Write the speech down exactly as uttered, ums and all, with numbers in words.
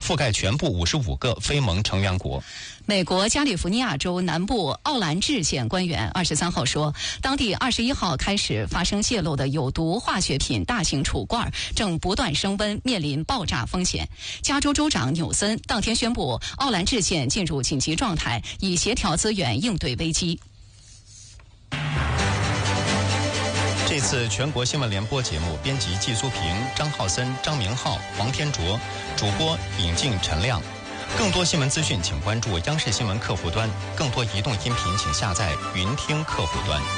覆盖全部五十五个非盟成员国。 美国加利福尼亚州南部奥兰治县官员二十三号说，当地二十一号开始发生泄漏的有毒化学品大型储罐正不断升温，面临爆炸风险。加州州长纽森当天宣布，奥兰治县进入紧急状态，以协调资源应对危机。 这次全国新闻联播节目，编辑季苏平、张浩森、张明浩、王天卓，主播尹静、陈亮。更多新闻资讯，请关注央视新闻客户端；更多移动音频，请下载云听客户端。